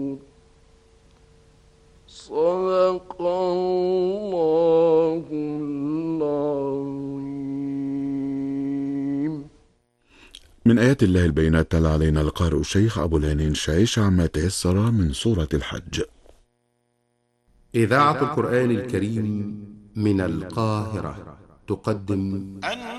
صدق الله العظيم. من آيات الله البينات تلا علينا القارئ الشيخ أبو الهنين شايش عما تيسر من سورة الحج. إذاعة القرآن الكريم من القاهرة تقدم